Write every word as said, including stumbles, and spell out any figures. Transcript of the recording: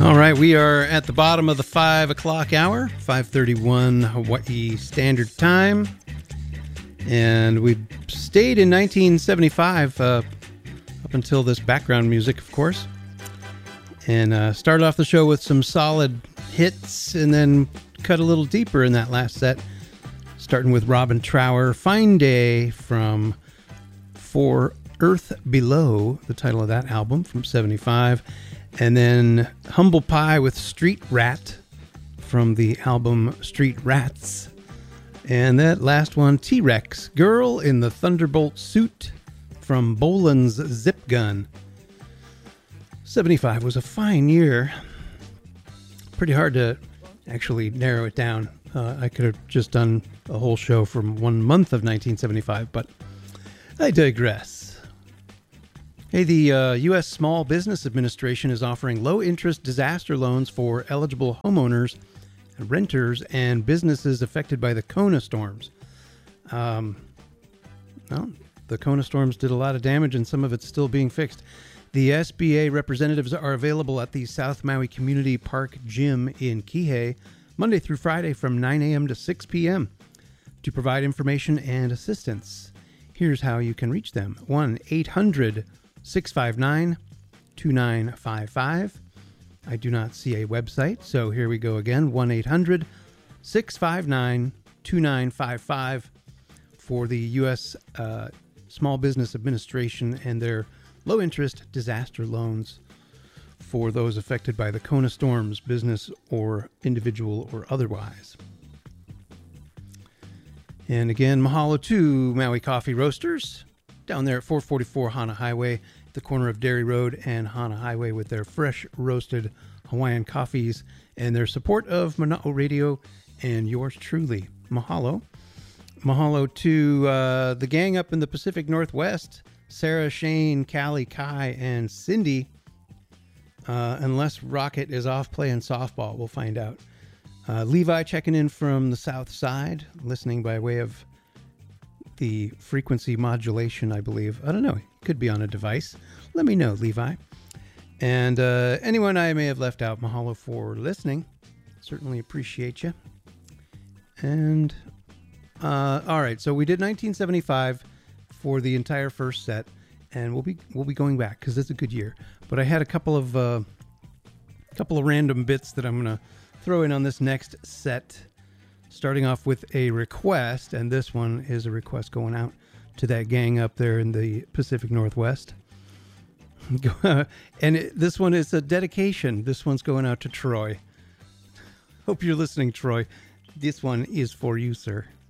All right, we are at the bottom of the five o'clock hour, five thirty-one Hawaii Standard Time. And we stayed in nineteen seventy-five uh, up until this background music, of course. And uh, started off the show with some solid hits and then cut a little deeper in that last set. Starting with Robin Trower, Fine Day from For Earth Below, the title of that album from seventy-five. And then Humble Pie with Street Rat from the album Street Rats. And that last one, T-Rex, Girl in the Thunderbolt Suit from Boland's Zip Gun. seventy-five was a fine year. Pretty hard to actually narrow it down. Uh, I could have just done a whole show from one month of nineteen seventy-five, but I digress. Hey, the uh, U S Small Business Administration is offering low-interest disaster loans for eligible homeowners, renters, and businesses affected by the Kona storms. Um, well, the Kona storms did a lot of damage, and some of it's still being fixed. The S B A representatives are available at the South Maui Community Park Gym in Kihei, Monday through Friday from nine a.m. to six p.m. to provide information and assistance. Here's how you can reach them. one eight hundred six five nine two nine five five. I do not see a website, so here we go again. one eight hundred six five nine two nine five five for the U S uh, Small Business Administration and their low-interest disaster loans for those affected by the Kona storms, business or individual or otherwise. And again, mahalo to Maui Coffee Roasters down there at four forty-four Hana Highway, the corner of Dairy Road and Hana Highway, with their fresh roasted Hawaiian coffees and their support of Mana'o Radio and yours truly. Mahalo. Mahalo to uh, the gang up in the Pacific Northwest, Sarah, Shane, Callie, Kai, and Cindy. Uh, unless Rocket is off playing softball, we'll find out. Uh, Levi checking in from the south side, listening by way of the frequency modulation, I believe. I don't know. Could be on a device. Let me know, Levi. And uh, anyone I may have left out, mahalo for listening. Certainly appreciate you. And uh, all right, so we did nineteen seventy-five for the entire first set, and we'll be we'll be going back because it's a good year. But I had a couple of uh, couple of random bits that I'm gonna throw in on this next set. Starting off with a request, and this one is a request going out to that gang up there in the Pacific Northwest. And it, this one is a dedication. This one's going out to Troy. Hope you're listening, Troy. This one is for you, sir.